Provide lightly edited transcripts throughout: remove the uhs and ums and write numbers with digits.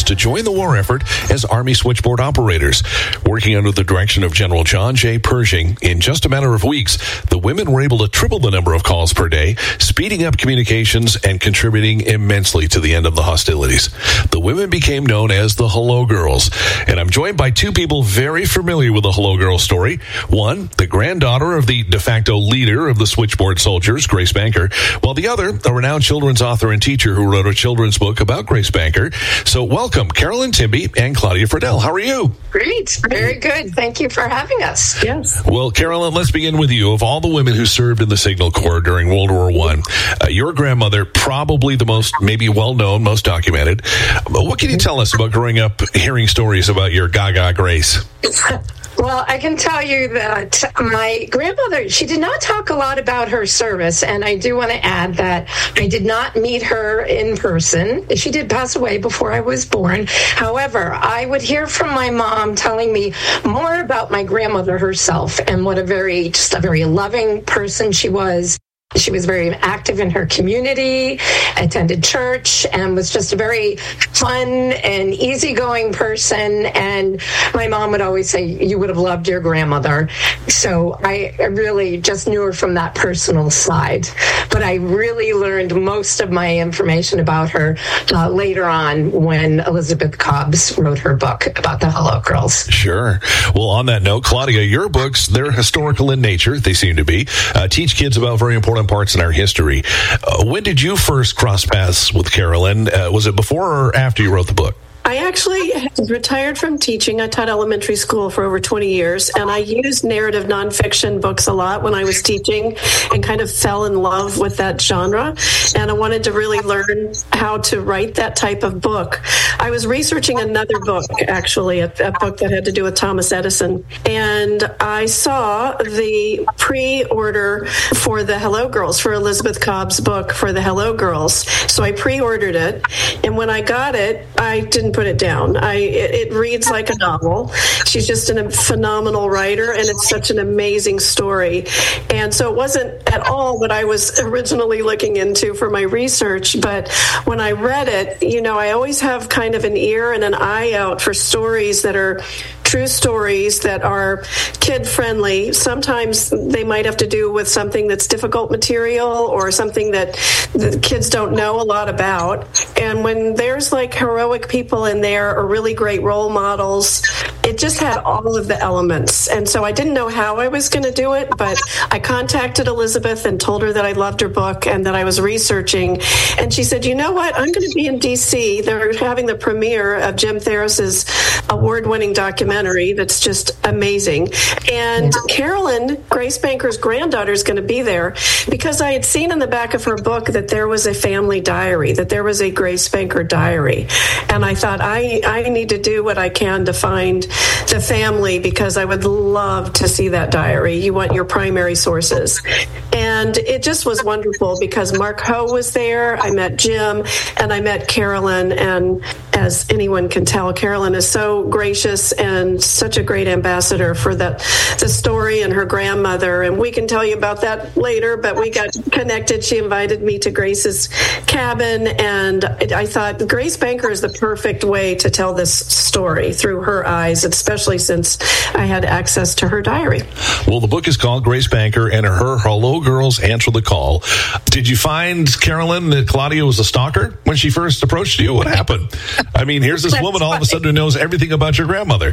to join the war effort as Army switchboard operators. Working under the direction of General John J. Pershing, in just a matter of weeks, the women were able to triple the number of calls per day, speeding up communications and contributing immensely to the end of the hostilities. The women became known as the Hello Girls. And I'm joined by two people very familiar with the Hello Girl story. One, the granddaughter of the de facto leader of the switchboard soldiers, Grace Banker, while the other, a renowned children's author and teacher who wrote a children's book about Grace Banker. So welcome, Carolyn Timby and Claudia Friedel. How are you? Great. Very good. Thank you for having us. Yes. Well, Carolyn, let's begin with you. Of all the women who served in the Signal Corps during World War I, your grandmother, probably the most maybe well-known, most documented. What can you tell us about growing up hearing stories about your Gaga Grace? Well, I can tell you that my grandmother, she did not talk a lot about her service, and I do want to add that I did not meet her in person. She did pass away before I was born. However, I would hear from my mom telling me more about my grandmother herself and what a very loving person she was. She was very active in her community, attended church, and was just a very fun and easygoing person. And my mom would always say, you would have loved your grandmother. So I really just knew her from that personal side. But I really learned most of my information about her later on when Elizabeth Cobbs wrote her book about the Hello Girls. Sure. Well, on that note, Claudia, your books, they're historical in nature. They seem to be. Teach kids about very important parts in our history. When did you first cross paths with Carolyn? Was it before or after you wrote the book? I actually retired from teaching. I taught elementary school for over 20 years, and I used narrative nonfiction books a lot when I was teaching and kind of fell in love with that genre. And I wanted to really learn how to write that type of book. I was researching another book, actually, a book that had to do with Thomas Edison. And I saw the pre-order for the Hello Girls, for Elizabeth Cobb's book for the Hello Girls. So I pre-ordered it. And when I got it, I didn't put it down. It reads like a novel. She's just a phenomenal writer, and it's such an amazing story. And so it wasn't at all what I was originally looking into for my research, but when I read it, I always have kind of an ear and an eye out for stories that are true stories that are kid-friendly. Sometimes they might have to do with something that's difficult material or something that the kids don't know a lot about. And when there's like heroic people in there or really great role models, it just had all of the elements. And so I didn't know how I was going to do it, but I contacted Elizabeth and told her that I loved her book and that I was researching. And she said, you know what? I'm going to be in D.C. They're having the premiere of Jim Theris's award-winning documentary that's just amazing. And Carolyn, Grace Banker's granddaughter, is going to be there because I had seen in the back of her book that there was a family diary, that there was a Grace Banker diary. And I thought, I need to do what I can to find the family because I would love to see that diary. You want your primary sources. And it just was wonderful because Mark Ho was there. I met Jim and I met Carolyn. And as anyone can tell, Carolyn is so gracious and such a great ambassador for the story and her grandmother. And we can tell you about that later, but we got connected. She invited me to Grace's cabin. And I thought Grace Banker is the perfect way to tell this story through her eyes, especially since I had access to her diary. Well, the book is called Grace Banker and Her Hello Girls Answer the Call. Did you find, Carolyn, that Claudia was a stalker when she first approached you? What happened? I mean, here's this woman all of a sudden who knows everything about your grandmother.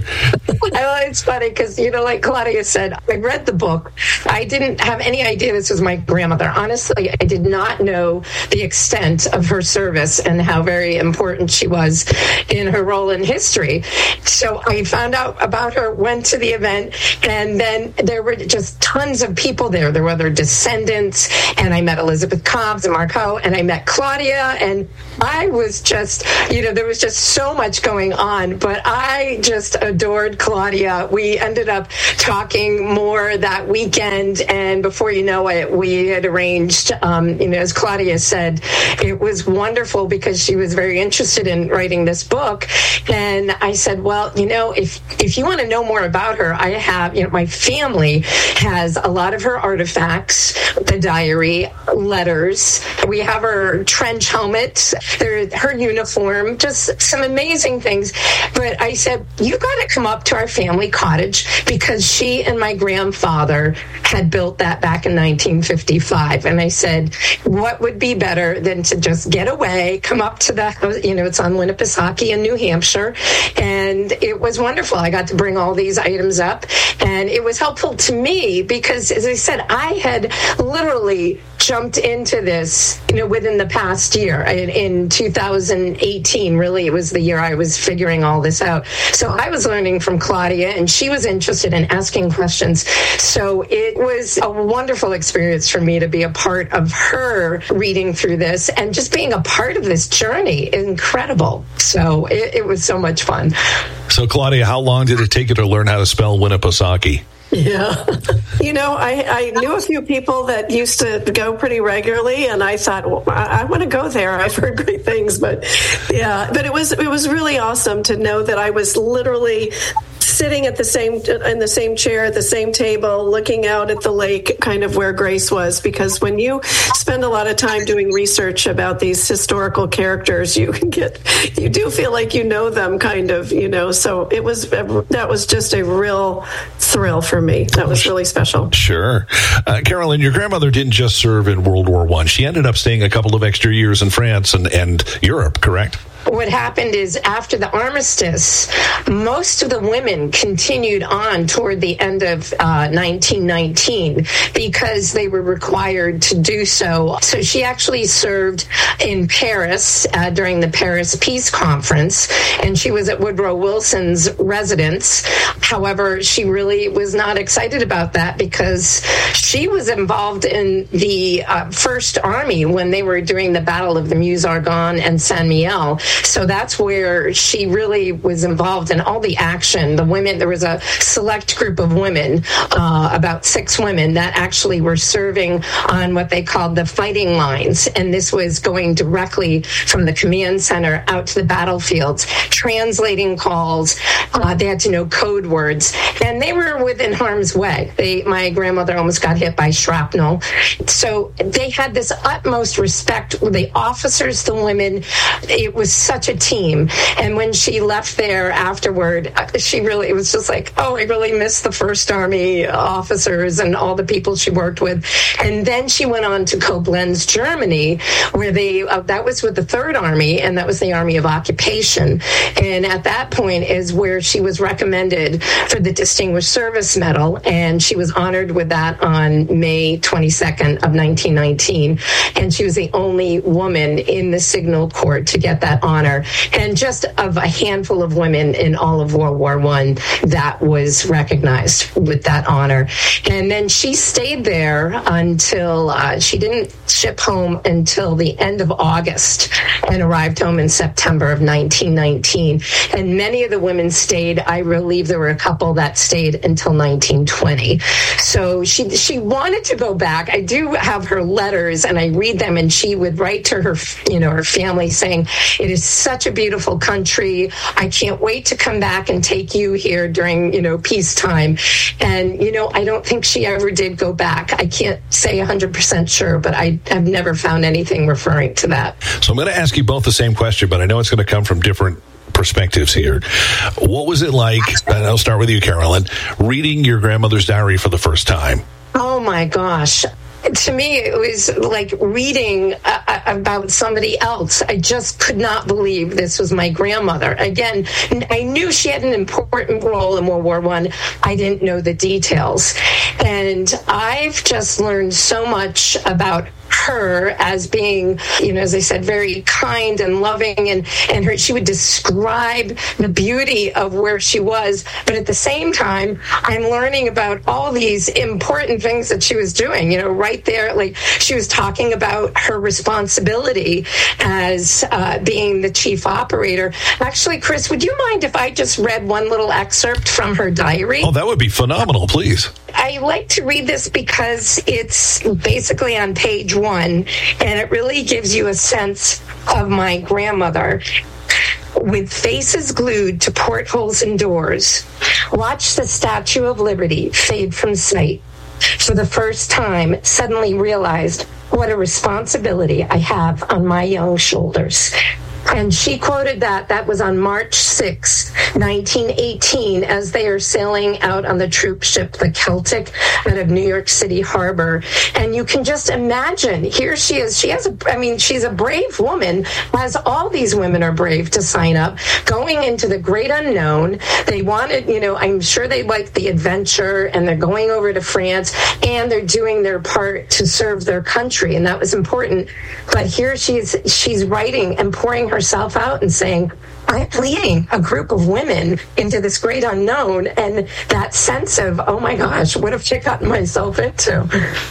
It's funny because, like Claudia said, I read the book. I didn't have any idea this was my grandmother. Honestly, I did not know the extent of her service and how very important she was in her role in history. So I found out about her, went to the event, and then there were just tons of people there. There were other descendants, and I met Elizabeth Cobbs and Mark Ho, and I met Claudia, and I was just, there was just so much going on, but I just adored Claudia. We ended up talking more that weekend, and before you know it, we had arranged, as Claudia said, it was wonderful because she was very interested in writing this book. And I said, well, if you want to know more about her, I have, my family has a lot of her artifacts, the diary, letters. We have her trench helmet, her uniform, just just some amazing things. But I said, you got to come up to our family cottage, because she and my grandfather had built that back in 1955. And I said, what would be better than to just get away, come up to the, it's on Winnipesaukee in New Hampshire. And it was wonderful. I got to bring all these items up, and it was helpful to me because, as I said, I had literally jumped into this, within the past year. In 2018, really, it was the year I was figuring all this out. So I was learning from Claudia, and she was interested in asking questions. So it was a wonderful experience for me to be a part of her reading through this, and just being a part of this journey. Incredible. So it was so much fun. So, Claudia, how long did it take you to learn how to spell Winnipesaukee? Yeah. I knew a few people that used to go pretty regularly, and I thought, well, I want to go there. I've heard great things, but it was really awesome to know that I was literally sitting in the same chair at the same table, looking out at the lake, kind of where Grace was. Because when you spend a lot of time doing research about these historical characters, you do feel like you know them, kind of, So that was just a real thrill for me. That was really special. Sure. Carolyn, your grandmother didn't just serve in World War I. She ended up staying a couple of extra years in France and Europe, correct? What happened is, after the armistice, most of the women continued on toward the end of 1919 because they were required to do so. So she actually served in Paris during the Paris Peace Conference, and she was at Woodrow Wilson's residence. However, she really was not excited about that because she was involved in the First Army when they were doing the Battle of the Meuse-Argonne and Saint-Mihiel. So that's where she really was involved in all the action. The women, there was a select group of women, about 6 women, that actually were serving on what they called the fighting lines. And this was going directly from the command center out to the battlefields, translating calls. They had to know code words. And they were within harm's way. My grandmother almost got hit by shrapnel. So they had this utmost respect. The officers, the women, it was such a team. And when she left there afterward, it was just like, oh, I really miss the First Army officers and all the people she worked with. And then she went on to Koblenz, Germany, where that was with the Third Army, and that was the Army of Occupation. And at that point is where she was recommended for the Distinguished Service Medal, and she was honored with that on May 22nd of 1919. And she was the only woman in the Signal Corps to get that honor, and just of a handful of women in all of World War I that was recognized with that honor. And then she stayed there until she didn't ship home until the end of August and arrived home in September of 1919. And many of the women stayed. I believe there were a couple that stayed until 1920. So she wanted to go back. I do have her letters, and I read them, and she would write to her family saying, it is such a beautiful country. I can't wait to come back and take you here during, peacetime. And, I don't think she ever did go back. I can't say 100% sure, but I have never found anything referring to that. So I'm going to ask you both the same question, but I know it's going to come from different perspectives here. What was it like, and I'll start with you, Carolyn, reading your grandmother's diary for the first time? Oh, my gosh. To me, it was like reading about somebody else. I just could not believe this was my grandmother. Again, I knew she had an important role in World War I. I didn't know the details. And I've just learned so much about her as being, as I said, very kind and loving, and she would describe the beauty of where she was. But at the same time, I'm learning about all these important things that she was doing, right there. Like, she was talking about her responsibility as being the chief operator. Actually, Chris, would you mind if I just read one little excerpt from her diary? Oh, that would be phenomenal, please. I like to read this because it's basically on page 1, and it really gives you a sense of my grandmother. With faces glued to portholes and doors, watch the Statue of Liberty fade from sight. For the first time, suddenly realized what a responsibility I have on my young shoulders. And she quoted that was on March 6, 1918, as they are sailing out on the troop ship, the Celtic, out of New York City Harbor. And you can just imagine, here she is. She's a brave woman, as all these women are brave to sign up, going into the great unknown. They wanted, I'm sure they liked the adventure, and they're going over to France, and they're doing their part to serve their country, and that was important. But here she's writing and pouring herself out and saying, I'm leading a group of women into this great unknown, and that sense of, oh my gosh, what have I gotten myself into?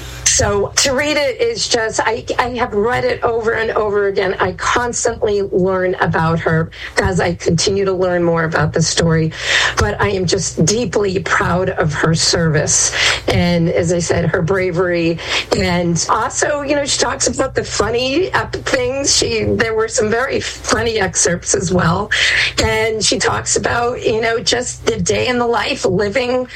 So to read it is just, I have read it over and over again. I constantly learn about her as I continue to learn more about the story. But I am just deeply proud of her service. And as I said, her bravery. And also, she talks about the funny things. There were some very funny excerpts as well. And she talks about, just the day in the life living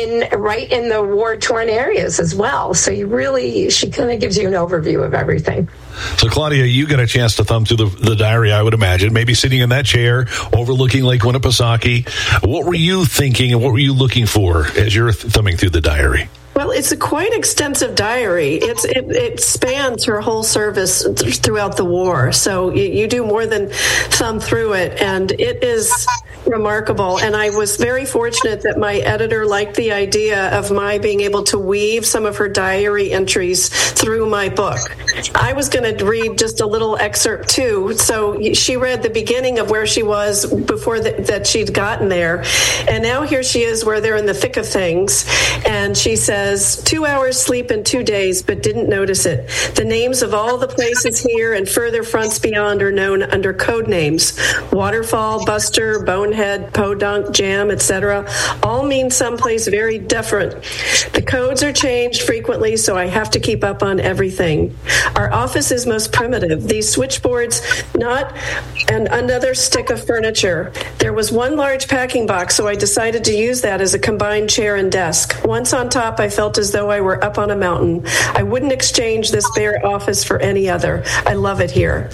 right in the war-torn areas as well. So she kind of gives you an overview of everything. So, Claudia, you got a chance to thumb through the diary, I would imagine, maybe sitting in that chair overlooking Lake Winnipesaukee. What were you thinking and what were you looking for as you're thumbing through the diary? Well, it's a quite extensive diary. It spans her whole service throughout the war. So you do more than thumb through it, and it is remarkable. And I was very fortunate that my editor liked the idea of my being able to weave some of her diary entries through my book. I was going to read just a little excerpt too. So she read the beginning of where she was before that she'd gotten there. And now here she is where they're in the thick of things. And she says, 2 hours sleep in 2 days, but didn't notice it. The names of all the places here and further fronts beyond are known under code names. Waterfall, Buster, Bonehead, Podunk, Jam, etc. all mean someplace very different. The codes are changed frequently, so I have to keep up on everything. Our office is most primitive. These switchboards, not and another stick of furniture. There was one large packing box, so I decided to use that as a combined chair and desk. Once on top, I felt as though I were up on a mountain. I wouldn't exchange this bare office for any other. I love it here.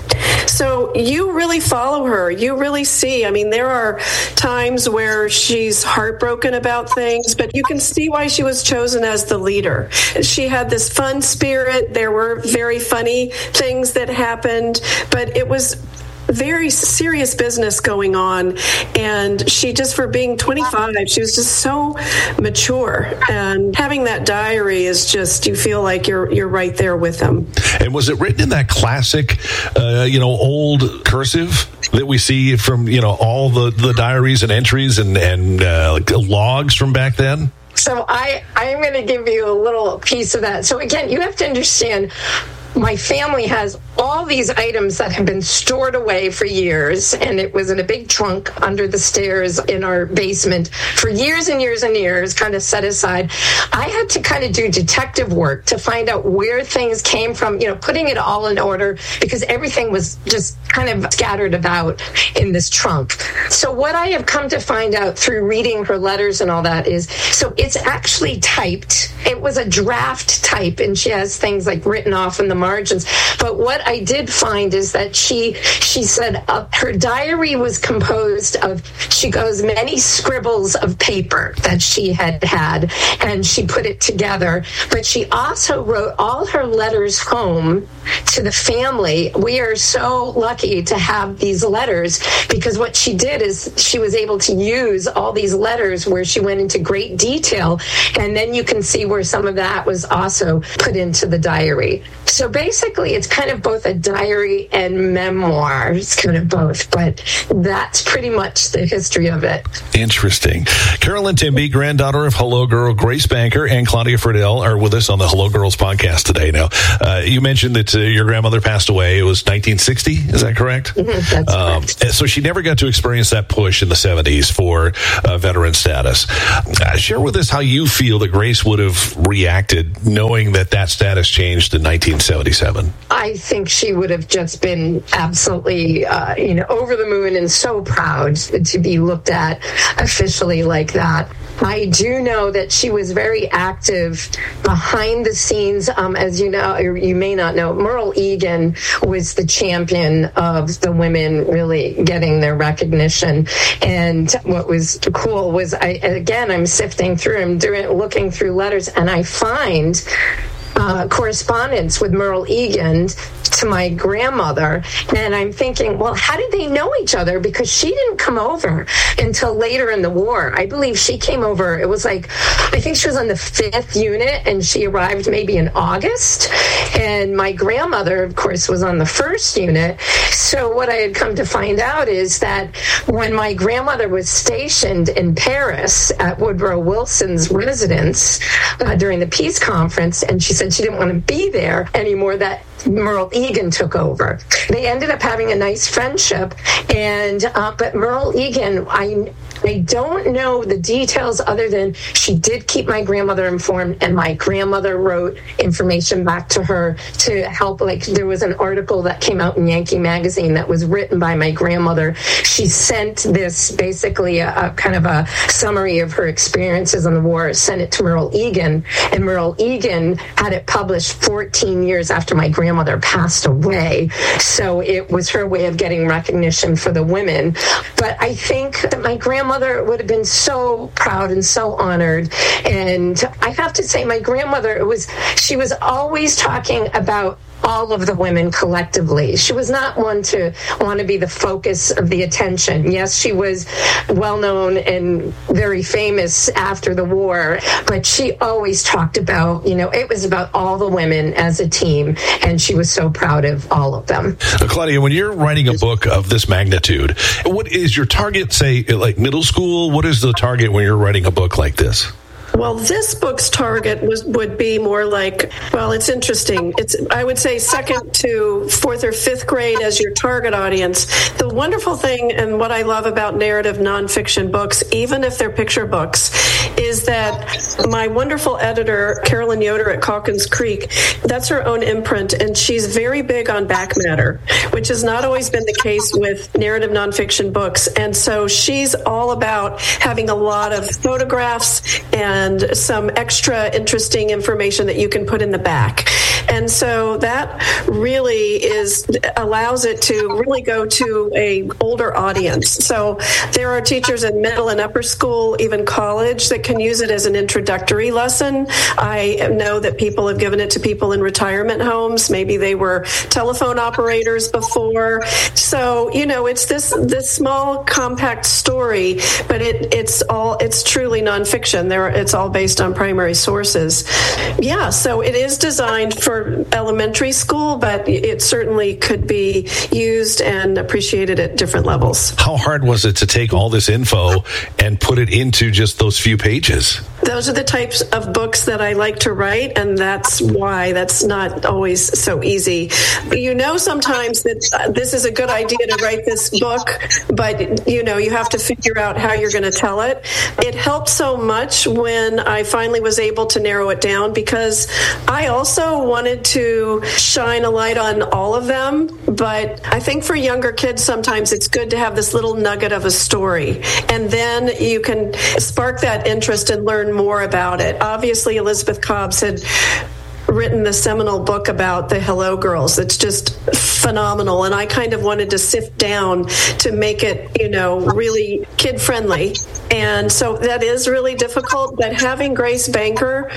So you really follow her. You really see. There are times where she's heartbroken about things, but you can see why she was chosen as the leader. She had this fun spirit. There were very funny things that happened, but it was very serious business going on, and she just, for being 25, she was just so mature, and having that diary is just, you feel like you're right there with them. And was it written in that classic old cursive that we see from all the diaries and entries and logs from back then? So I'm going to give you a little piece of that. So again, you have to understand, my family has all these items that have been stored away for years, and it was in a big trunk under the stairs in our basement for years and years and years, kind of set aside. I had to kind of do detective work to find out where things came from, putting it all in order, because everything was just kind of scattered about in this trunk. So what I have come to find out through reading her letters and all that is, so it's actually typed. It was a draft type, and she has things like written off in the margins. But what I did find is that she said her diary was composed of, she goes, many scribbles of paper that she had, and she put it together. But she also wrote all her letters home to the family. We are so lucky to have these letters, because what she did is she was able to use all these letters where she went into great detail, and then you can see where some of that was also put into the diary. So basically, it's kind of both a diary and memoir. It's kind of both, but that's pretty much the history of it. Interesting. Carolyn Timby, granddaughter of Hello Girl Grace Banker and Claudia Friedel, are with us on the Hello Girls podcast today. Now, you mentioned that your grandmother passed away. It was 1960. Is that correct? That's correct. So she never got to experience that push in the 70s for veteran status. Share with us how you feel that Grace would have reacted knowing that status changed in 1977. I think she would have just been absolutely, over the moon and so proud to be looked at officially like that. I do know that she was very active behind the scenes. As you know, or you may not know, Merle Egan was the champion of the women really getting their recognition. And what was cool was, I'm sifting through, looking through letters, and I find correspondence with Merle Egan to my grandmother, and I'm thinking, well, how did they know each other? Because she didn't come over until later in the war. I believe she came over, it was like, I think she was on the 5th unit, and she arrived maybe in August, and my grandmother, of course, was on the 1st unit. So what I had come to find out is that when my grandmother was stationed in Paris at Woodrow Wilson's residence during the peace conference, and she said she didn't want to be there anymore, that Merle Egan took over. They ended up having a nice friendship, and but Merle Egan, I don't know the details other than she did keep my grandmother informed, and my grandmother wrote information back to her to help. Like, there was an article that came out in Yankee Magazine that was written by my grandmother. She sent this, basically a kind of a summary of her experiences in the war, sent it to Merle Egan, and Merle Egan had it published 14 years after my grandmother passed away. So it was her way of getting recognition for the women. But I think that my grandmother would have been so proud and so honored. And I have to say, my grandmother, she was always talking about all of the women collectively. She was not one to want to be the focus of the attention. Yes, she was well known and very famous after the war, but she always talked about, it was about all the women as a team, and she was so proud of all of them. Claudia, when you're writing a book of this magnitude, what is your target, say, like middle school? What is the target when you're writing a book like this? Well, this book's target would be more like, well, it's interesting. I would say 2nd to 4th or 5th grade as your target audience. The wonderful thing, and what I love about narrative nonfiction books, even if they're picture books, is that my wonderful editor, Carolyn Yoder at Calkins Creek, that's her own imprint, and she's very big on back matter, which has not always been the case with narrative nonfiction books. And so she's all about having a lot of photographs and some extra interesting information that you can put in the back. And so that really allows it to really go to a older audience. So there are teachers in middle and upper school, even college, that can use it as an introductory lesson. I know that people have given it to people in retirement homes. Maybe they were telephone operators before. So, it's this small, compact story, but it's truly nonfiction. It's all based on primary sources. Yeah, so it is designed for elementary school, but it certainly could be used and appreciated at different levels. How hard was it to take all this info and put it into just those few pages? Those are the types of books that I like to write, and that's why that's not always so easy. Sometimes that this is a good idea to write this book, but you have to figure out how you're going to tell it. It helped so much when I finally was able to narrow it down, because I also wanted to shine a light on all of them. But I think for younger kids, sometimes it's good to have this little nugget of a story, and then you can spark that interest and learn more about it. Obviously, Elizabeth Cobbs had written the seminal book about the Hello Girls. It's just phenomenal. And I kind of wanted to sift down to make it, really kid-friendly. And so that is really difficult. But having Grace Banker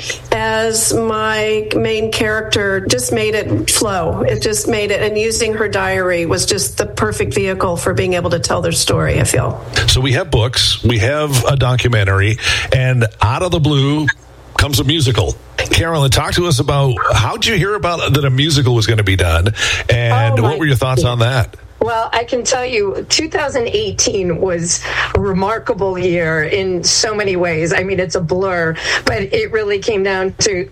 as my main character just made it flow. It just made it. And using her diary was just the perfect vehicle for being able to tell their story, I feel. So we have books, we have a documentary, and out of the blue comes a musical. Carolyn, talk to us about, how did you hear about that a musical was going to be done, and what were your thoughts on that? Well, I can tell you 2018 was a remarkable year in so many ways. I mean, it's a blur, but it really came down to,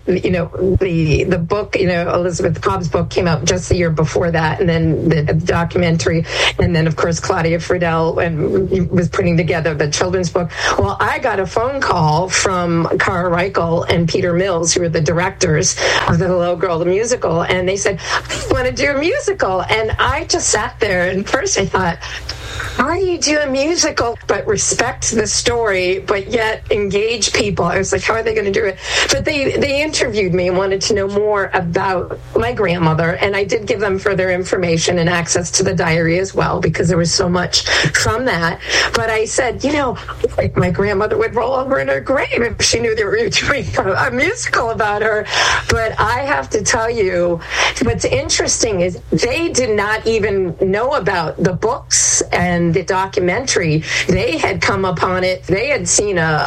the book, Elizabeth Cobb's book came out just the year before that, and then the documentary, and then, of course, Claudia Friedel was putting together the children's book. Well, I got a phone call from Cara Reichel and Peter Mills, who are the directors of the Hello Girl, the musical, and they said, I want to do a musical. And I just sat there there. And first I thought, how do you do a musical but respect the story but yet engage people? I was like, how are they going to do it? But they interviewed me and wanted to know more about my grandmother, and I did give them further information and access to the diary as well, because there was so much from that. But I said, like my grandmother would roll over in her grave if she knew they were doing a musical about her. But I have to tell you, what's interesting is they did not even know about the books and the documentary. They had come upon it. They had seen a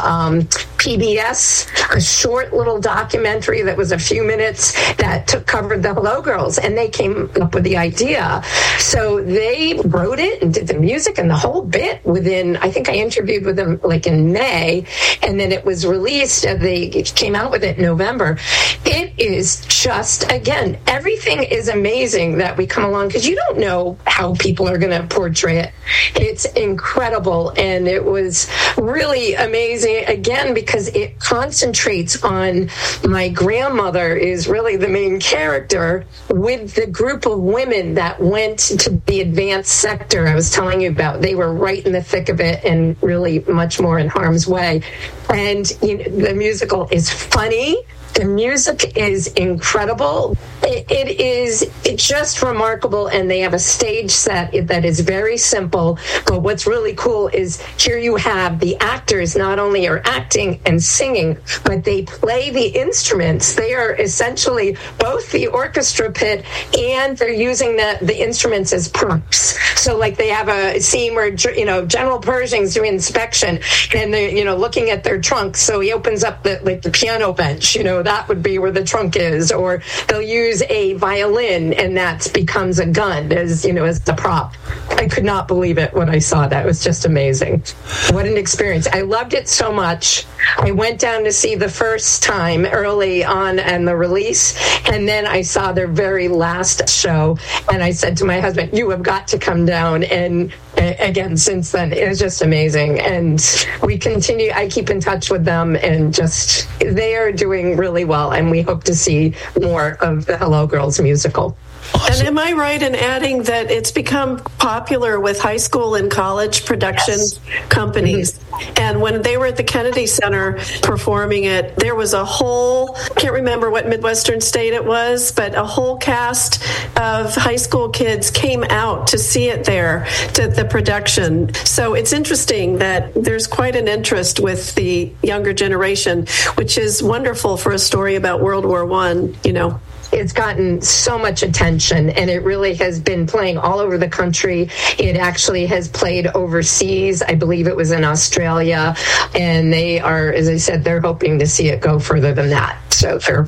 PBS, a short little documentary that was a few minutes that covered the Hello Girls, and they came up with the idea. So they wrote it and did the music and the whole bit within, I think I interviewed with them like in May, and then it was released, they came out with it in November. It is just, again, everything is amazing that we come along, because you don't know how people are going to portray it. It's incredible, and it was really amazing, again, because it concentrates on my grandmother is really the main character, with the group of women that went to the advanced sector I was telling you about. They were right in the thick of it and really much more in harm's way. And the musical is funny. The music is incredible. It is just remarkable, and they have a stage set that is very simple. But what's really cool is here you have the actors not only are acting and singing, but they play the instruments. They are essentially both the orchestra pit, and they're using the instruments as props. So like they have a scene where General Pershing's doing inspection, and they're looking at their trunk. So he opens up the piano bench. That would be where the trunk is, or they'll use a violin, and that becomes a gun as the prop. I could not believe it when I saw that. It was just amazing. What an experience. I loved it so much. I went down to see the first time early on and the release, and then I saw their very last show, and I said to my husband, you have got to come down. And again, since then, it was just amazing. And we continue, I keep in touch with them, and just, they are doing really well, and we hope to see more of the Hello Girls musical. And am I right in adding that it's become popular with high school and college production companies? Mm-hmm. And when they were at the Kennedy Center performing it, there was a whole, I can't remember what Midwestern state it was, but a whole cast of high school kids came out to see it there, to the production. So it's interesting that there's quite an interest with the younger generation, which is wonderful for a story about World War I, It's gotten so much attention, and it really has been playing all over the country. It actually has played overseas. I believe it was in Australia, and they are, as I said, they're hoping to see it go further than that. So they're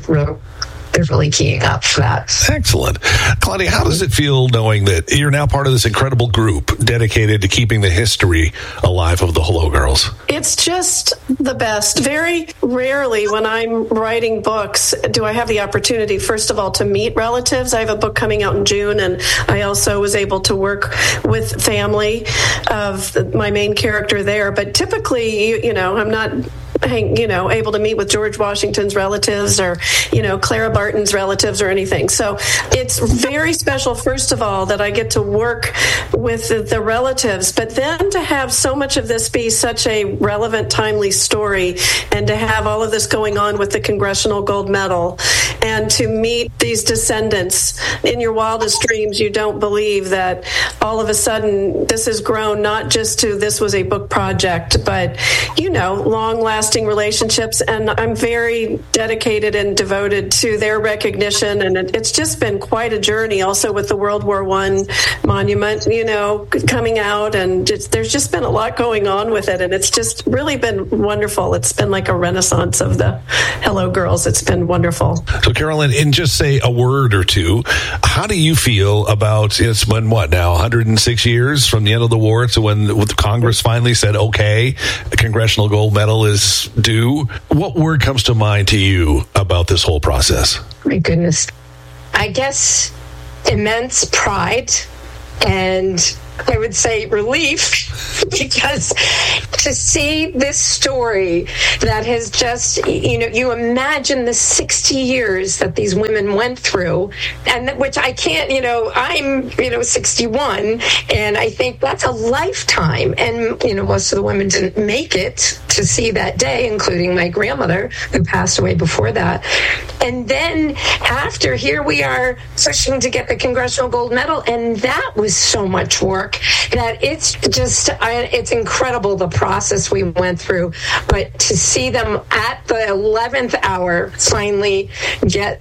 really keying up for that. Excellent. Claudia, how does it feel knowing that you're now part of this incredible group dedicated to keeping the history alive of the Hello Girls? It's just the best. Very rarely when I'm writing books do I have the opportunity, first of all, to meet relatives. I have a book coming out in June, and I also was able to work with family of my main character there. But typically, I'm not able to meet with George Washington's relatives or, Clara Barton's relatives or anything. So it's very special, first of all, that I get to work with the relatives, but then to have so much of this be such a relevant, timely story, and to have all of this going on with the Congressional Gold Medal, and to meet these descendants. In your wildest dreams, you don't believe that all of a sudden this has grown not just to this was a book project, but, long-lasting relationships. And I'm very dedicated and devoted to their recognition. And it's just been quite a journey also with the World War I monument, coming out. And there's just been a lot going on with it. And it's just really been wonderful. It's been like a renaissance of the Hello Girls. It's been wonderful. So, Carolyn, in just say a word or two, how do you feel about, it's been 106 years from the end of the war to when Congress finally said, okay, the Congressional Gold Medal is due. What word comes to mind to you about this whole process? My goodness. I guess immense pride, and I would say relief, because to see this story that has just, you imagine the 60 years that these women went through, and which I can't, I'm, 61, and I think that's a lifetime. And, most of the women didn't make it to see that day, including my grandmother, who passed away before that. And then after, here we are pushing to get the Congressional Gold Medal, and that was so much work that it's just, it's incredible the process we went through. But to see them at the 11th hour finally get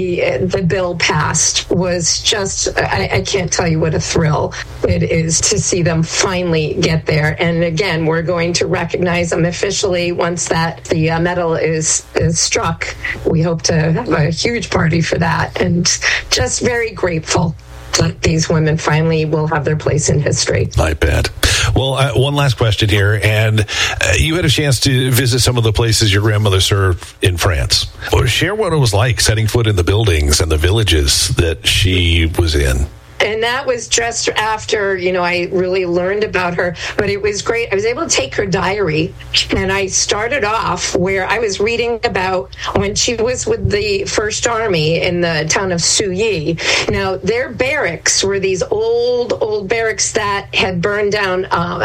the bill passed was just, I can't tell you what a thrill it is to see them finally get there. And again, we're going to recognize them officially once the medal is struck. We hope to have a huge party for that, and just very grateful that these women finally will have their place in history. I bet. Well, one last question here, and you had a chance to visit some of the places your grandmother served in France. Or share what it was like setting foot in the buildings and the villages that she was in. And that was just after, I really learned about her. But it was great. I was able to take her diary, and I started off where I was reading about when she was with the First Army in the town of Souilly. Now, their barracks were these old barracks that had burned down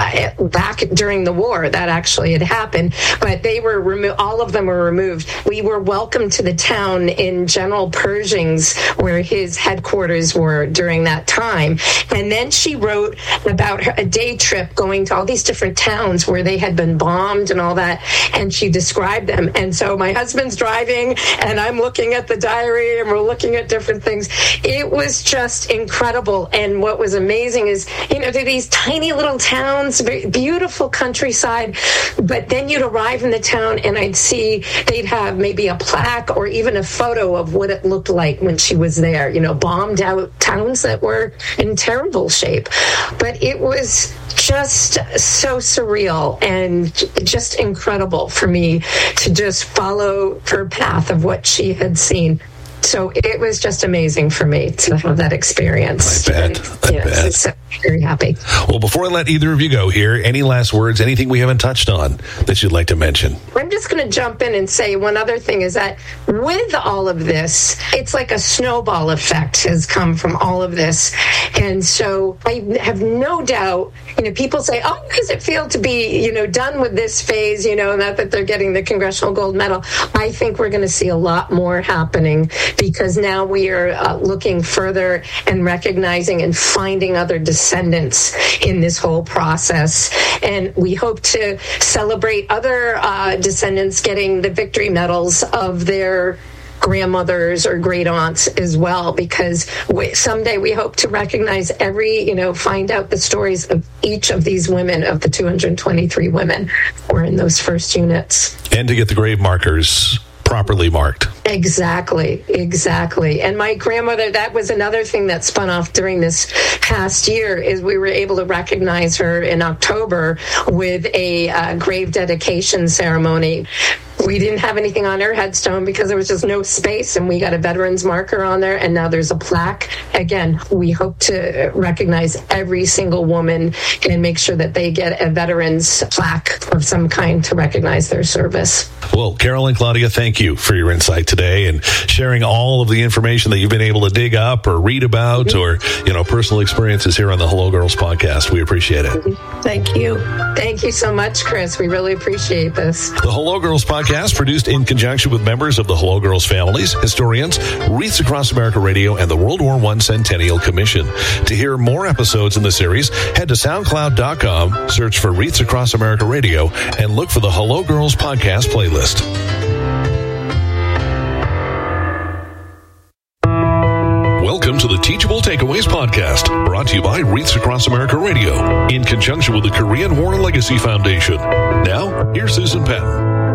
back during the war. That actually had happened. But they were removed. All of them were removed. We were welcomed to the town in General Pershing's, where his headquarters were during that time. And then she wrote about a day trip going to all these different towns where they had been bombed and all that, and she described them. And so my husband's driving, and I'm looking at the diary, and we're looking at different things. It was just incredible. And what was amazing is, they're these tiny little towns, very beautiful countryside, but then you'd arrive in the town, and I'd see they'd have maybe a plaque or even a photo of what it looked like when she was there, bombed out towns that were in terrible shape. But it was just so surreal and just incredible for me to just follow her path of what she had seen. So it was just amazing for me to have that experience. I bet. So very happy. Well, before I let either of you go here, any last words, anything we haven't touched on that you'd like to mention? I'm just going to jump in and say one other thing is that with all of this, it's like a snowball effect has come from all of this. And so I have no doubt, people say, oh, does it feel to be, done with this phase, not that they're getting the Congressional Gold Medal. I think we're going to see a lot more happening, because now we are looking further and recognizing and finding other descendants in this whole process. And we hope to celebrate other descendants getting the victory medals of their grandmothers or great aunts as well, because someday we hope to recognize find out the stories of each of these women, of the 223 women who were in those first units. And to get the grave markers properly marked. Exactly. And my grandmother, that was another thing that spun off during this past year, is we were able to recognize her in October with a grave dedication ceremony. We didn't have anything on her headstone because there was just no space, and we got a veterans marker on there, and now there's a plaque. Again, we hope to recognize every single woman and make sure that they get a veterans plaque of some kind to recognize their service. Well, Carol and Claudia, thank you for your insight today and sharing all of the information that you've been able to dig up or read about or, personal experiences here on the Hello Girls podcast. We appreciate it. Thank you. Thank you so much, Chris. We really appreciate this. The Hello Girls podcast, produced in conjunction with members of the Hello Girls families, historians, Wreaths Across America Radio, and the World War I Centennial Commission. To hear more episodes in the series, head to SoundCloud.com, search for Wreaths Across America Radio, and look for the Hello Girls podcast playlist. Welcome to the Teachable Takeaways podcast, brought to you by Wreaths Across America Radio, in conjunction with the Korean War Legacy Foundation. Now, here's Susan Penn.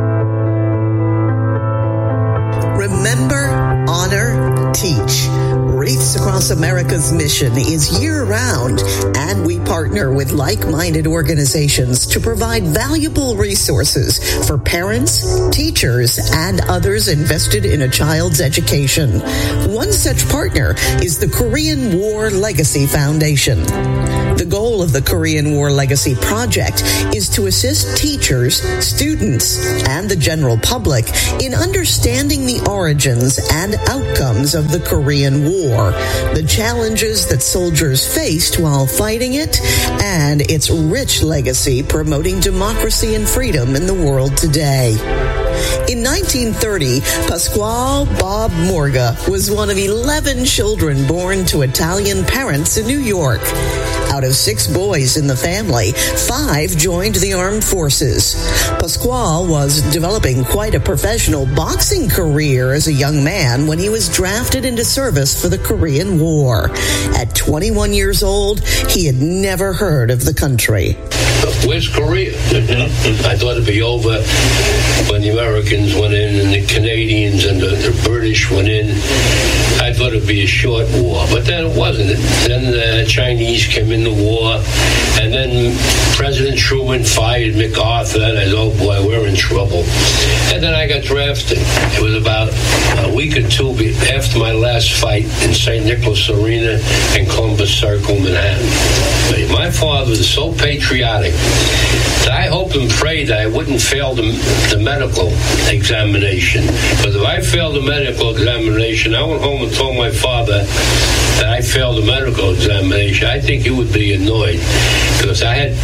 Remember, honor, teach. Wreaths Across America's mission is year-round, and we partner with like-minded organizations to provide valuable resources for parents, teachers, and others invested in a child's education. One such partner is the Korean War Legacy Foundation. The goal of the Korean War Legacy Project is to assist teachers, students, and the general public in understanding the origins and outcomes of the Korean War, the challenges that soldiers faced while fighting it, and its rich legacy promoting democracy and freedom in the world today. In 1930, Pasquale Bob Morga was one of 11 children born to Italian parents in New York. Out of 6 boys in the family, 5 joined the armed forces. Pasquale was developing quite a professional boxing career as a young man when he was drafted into service for the Korean War. At 21 years old, he had never heard of the country. Where's Korea? I thought it'd be over when the Americans went in and the Canadians and the British went in. I thought it'd be a short war, but then it wasn't. Then the Chinese came in the war, and then President Truman fired MacArthur, and I said, oh boy, we're in trouble. And then I got drafted. It was about a week or 2 after my last fight in St. Nicholas Arena and Columbus Circle, Manhattan. But my father was so patriotic that I hoped and prayed that I wouldn't fail the medical examination. Because if I failed the medical examination, I went home and told my father that I failed the medical examination. I think he would be annoyed, because I had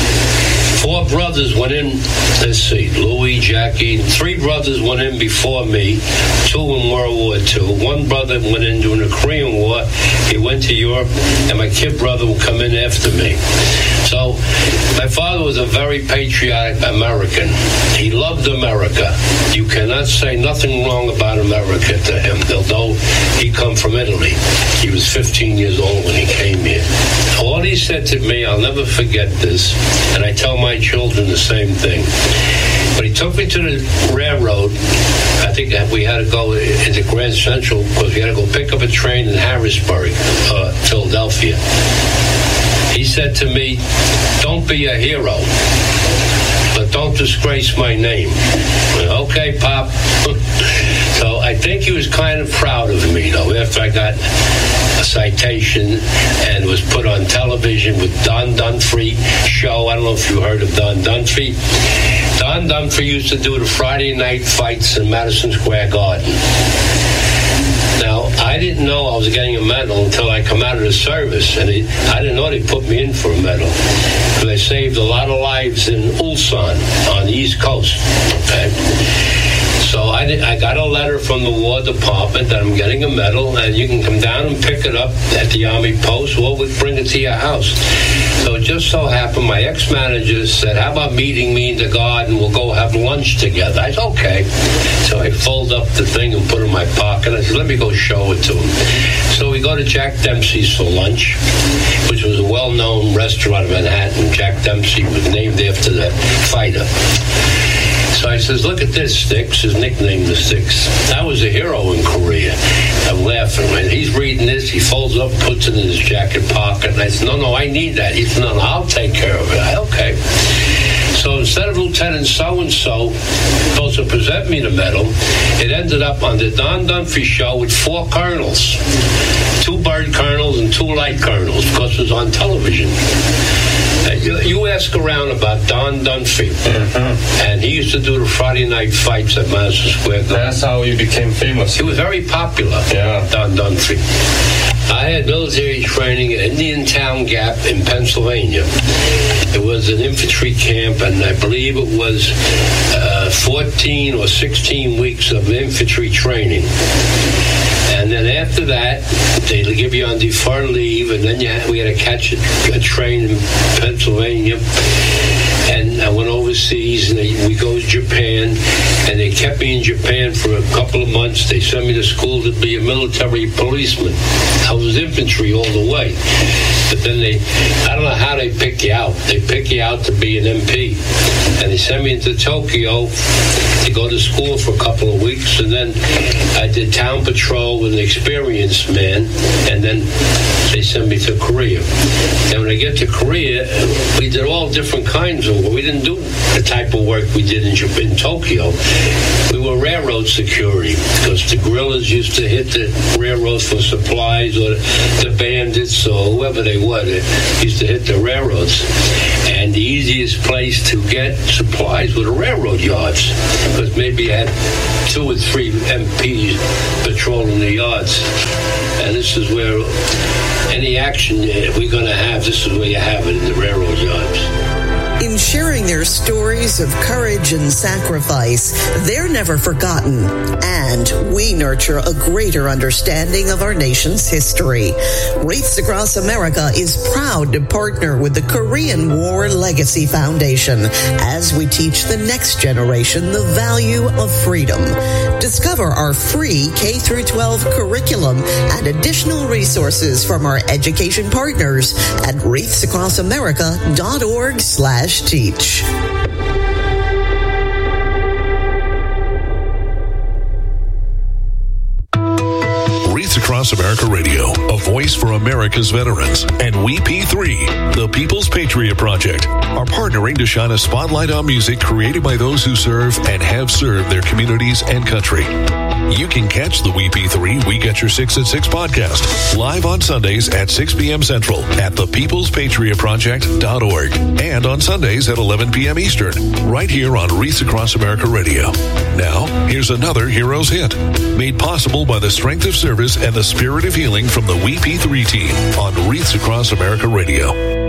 4 brothers went in, let's see, Louis, Jackie, 3 brothers went in before me, 2 in World War II. 1 brother went in during the Korean War. He went to Europe, and my kid brother would come in after me. So my father was a very patriotic American. He loved America. You cannot say nothing wrong about America to him, although he come from Italy. He was 15 years old when he came here. All he said to me, I'll never forget this, and I tell my children the same thing. But he took me to the railroad. I think that we had to go into Grand Central because we had to go pick up a train in Harrisburg, Philadelphia. He said to me, don't be a hero, but don't disgrace my name. Okay, Pop. So I think he was kind of proud of me, though, after I got a citation and was put on television with Don Dunphy show. I don't know if you heard of Don Dunphy. Don Dunphy used to do the Friday night fights in Madison Square Garden. Now, I didn't know I was getting a medal until I come out of the service, and I didn't know they put me in for a medal, because I saved a lot of lives in Ulsan on the East Coast. Okay? So I got a letter from the War Department that I'm getting a medal, and you can come down and pick it up at the Army Post, or we bring it to your house. So it just so happened my ex-manager said, how about meeting me in the garden? We'll go have lunch together. I said, okay. So I fold up the thing and put it in my pocket. I said, let me go show it to him. So we go to Jack Dempsey's for lunch, which was a well-known restaurant in Manhattan. Jack Dempsey was named after the fighter. So I says, look at this, Sticks. His nickname was Sticks. I was a hero in Korea. I'm laughing. He's reading this. He folds up, puts it in his jacket pocket. And I said, no, I need that. He said, no, I'll take care of it. Okay. So instead of Lieutenant so-and-so supposed to present me the medal, it ended up on the Don Dunphy show with 4 colonels. 2 bird colonels and 2 light colonels, because it was on television. You ask around about Don Dunphy, and he used to do the Friday night fights at Madison Square Garden. That's how he became famous. He was very popular, Don Dunphy. I had military training at Indiantown Gap in Pennsylvania. It was an infantry camp, and I believe it was 14 or 16 weeks of infantry training. And then after that, they give you on deferred leave, and then we had to catch a train in Pennsylvania. And I went overseas, and we go to Japan, and they kept me in Japan for a couple of months. They sent me to school to be a military policeman. I was infantry all the way. But then I don't know how they pick you out. They pick you out to be an MP. And they sent me into Tokyo to go to school for a couple of weeks, and then I did town patrol with an experienced man, and then they sent me to Korea. And when I get to Korea, we did all different kinds of work. We didn't do the type of work we did in Tokyo. We were railroad security, because the guerrillas used to hit the railroads for supplies, or the bandits, or whoever they were, they used to hit the railroads. And the easiest place to get supplies were the railroad yards, because maybe you had 2 or 3 MPs patrolling the yards. And this is where any action we're going to have, this is where you have it, in the railroad yards. In sharing their stories of courage and sacrifice, they're never forgotten, and we nurture a greater understanding of our nation's history. Wreaths Across America is proud to partner with the Korean War Legacy Foundation as we teach the next generation the value of freedom. Discover our free K-12 curriculum and additional resources from our education partners at wreathsacrossamerica.org/teach. Wreaths Across America Radio, a voice for America's veterans, and WeP3, the People's Patriot Project, are partnering to shine a spotlight on music created by those who serve and have served their communities and country. You can catch the WeP3 We Get Your 6 at 6 podcast live on Sundays at 6 p.m. Central at thepeoplespatriotproject.org and on Sundays at 11 p.m. Eastern, right here on Wreaths Across America Radio. Now, here's another Hero's Hit, made possible by the strength of service and the spirit of healing from the WeP3 team on Wreaths Across America Radio.